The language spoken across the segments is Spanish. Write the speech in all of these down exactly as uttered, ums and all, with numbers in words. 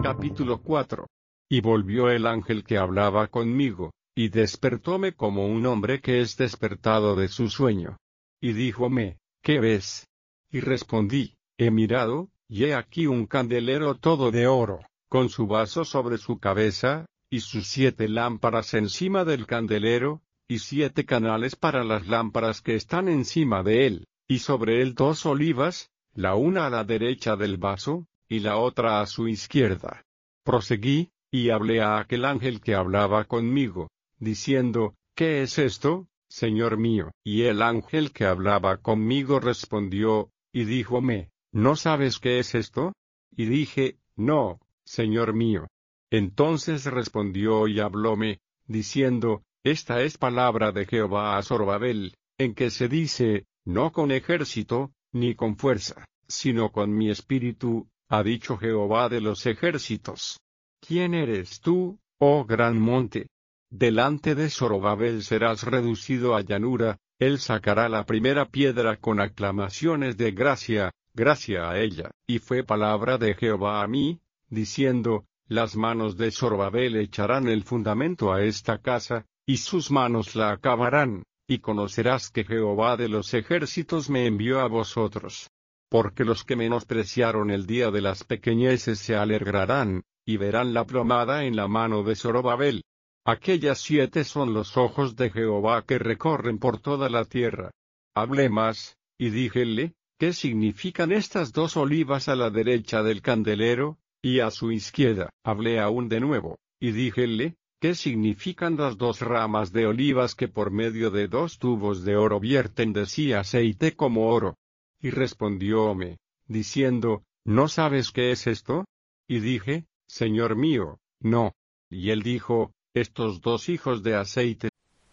Capítulo cuatro. Y volvió el ángel que hablaba conmigo, y despertóme como un hombre que es despertado de su sueño. Y díjome, ¿qué ves? Y respondí, he mirado, y he aquí un candelero todo de oro, con su vaso sobre su cabeza, y sus siete lámparas encima del candelero, y siete canales para las lámparas que están encima de él, y sobre él dos olivas, la una a la derecha del vaso, y la otra a su izquierda. Proseguí, y hablé a aquel ángel que hablaba conmigo, diciendo, ¿qué es esto, Señor mío? Y el ángel que hablaba conmigo respondió, y díjome, ¿no sabes qué es esto? Y dije, no, Señor mío. Entonces respondió y hablóme, diciendo, esta es palabra de Jehová a Zorobabel, en que se dice, no con ejército, ni con fuerza, sino con mi espíritu, ha dicho Jehová de los ejércitos. ¿Quién eres tú, oh gran monte? Delante de Zorobabel serás reducido a llanura, él sacará la primera piedra con aclamaciones de gracia, gracia a ella. Y fue palabra de Jehová a mí, diciendo, las manos de Zorobabel echarán el fundamento a esta casa, y sus manos la acabarán, y conocerás que Jehová de los ejércitos me envió a vosotros. Porque los que menospreciaron el día de las pequeñeces se alegrarán, y verán la plomada en la mano de Zorobabel. Aquellas siete son los ojos de Jehová que recorren por toda la tierra. Hablé más, y díjele, ¿qué significan estas dos olivas a la derecha del candelero, y a su izquierda? Hablé aún de nuevo, y díjele, ¿qué significan las dos ramas de olivas que por medio de dos tubos de oro vierten de sí aceite como oro? Y respondióme, diciendo, ¿no sabes qué es esto? Y dije, Señor mío, no. Y él dijo, estos dos hijos de aceite.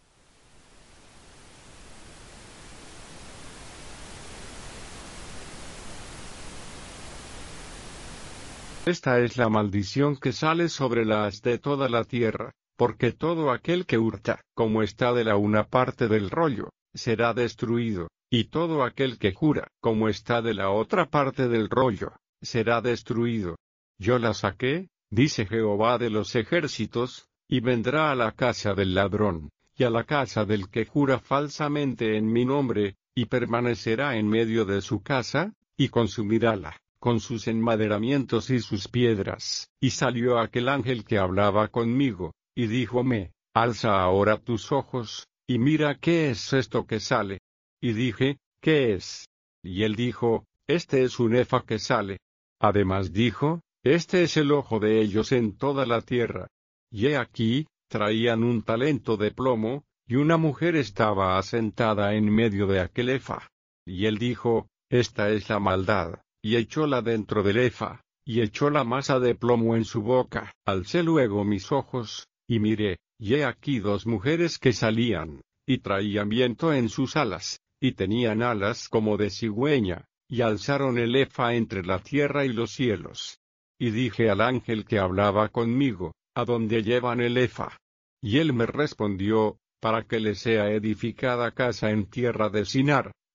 Esta es la maldición que sale sobre la haz de toda la tierra, porque todo aquel que hurta, como está de la una parte del rollo, será destruido, y todo aquel que jura, como está de la otra parte del rollo, será destruido. Yo la saqué, dice Jehová de los ejércitos, y vendrá a la casa del ladrón, y a la casa del que jura falsamente en mi nombre, y permanecerá en medio de su casa, y consumirála, con sus enmaderamientos y sus piedras. Y salió aquel ángel que hablaba conmigo, y díjome, alza ahora tus ojos, y mira qué es esto que sale. Y dije, ¿qué es? Y él dijo, este es un efa que sale. Además dijo, este es el ojo de ellos en toda la tierra. Y he aquí, traían un talento de plomo, y una mujer estaba asentada en medio de aquel efa. Y él dijo, esta es la maldad, y echóla dentro del efa, y echó la masa de plomo en su boca. Alcé luego mis ojos, y miré, y he aquí dos mujeres que salían, y traían viento en sus alas, y tenían alas como de cigüeña, y alzaron el efa entre la tierra y los cielos. Y dije al ángel que hablaba conmigo, ¿a dónde llevan el efa? Y él me respondió, para que le sea edificada casa en tierra de Sinar,